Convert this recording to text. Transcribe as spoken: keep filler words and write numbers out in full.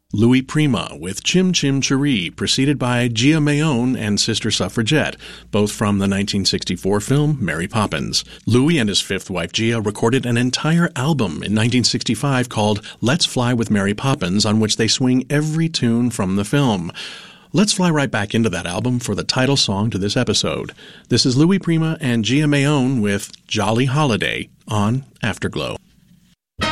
Louis Prima with Chim Chim Cheree, preceded by Gia Mayone and Sister Suffragette, both from the nineteen sixty-four film Mary Poppins. Louis and his fifth wife Gia recorded an entire album in nineteen sixty-five called Let's Fly with Mary Poppins, on which they swing every tune from the film. Let's fly right back into that album for the title song to this episode. This is Louis Prima and Gia Mayone with Jolly Holiday on Afterglow.